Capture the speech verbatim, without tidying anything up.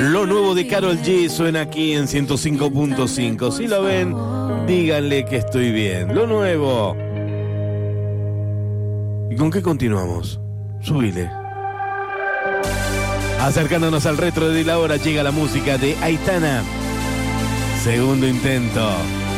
Lo nuevo de Karol G suena aquí en ciento cinco punto cinco. Si lo ven, díganle que estoy bien. Lo nuevo. ¿Y con qué continuamos? Subile. Acercándonos al retro de la hora, llega la música de Aitana. Segundo intento.